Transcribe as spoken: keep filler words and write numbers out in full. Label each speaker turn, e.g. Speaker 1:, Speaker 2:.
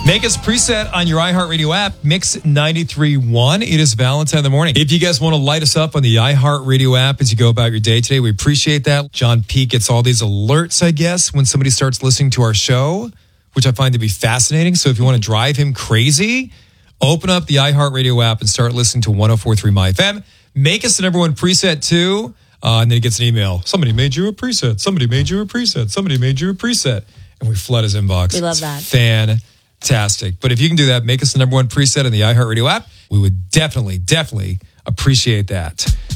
Speaker 1: Make us preset on your iHeartRadio app, Mix ninety-three point one. It is Valentine in the morning. If you guys want to light us up on the iHeartRadio app as you go about your day today, we appreciate that. John P. gets all these alerts, I guess, when somebody starts listening to our show, which I find to be fascinating. So if you want to drive him crazy, open up the iHeartRadio app and start listening to one oh four point three My F M. Make us the number one preset, too. Uh, and then he gets an email. Somebody made you a preset. Somebody made you a preset. Somebody made you a preset. And we flood his inbox.
Speaker 2: We love
Speaker 1: it's
Speaker 2: that.
Speaker 1: Fantastic. But if you can do that, make us the number one preset in the iHeartRadio app. We would definitely, definitely appreciate that.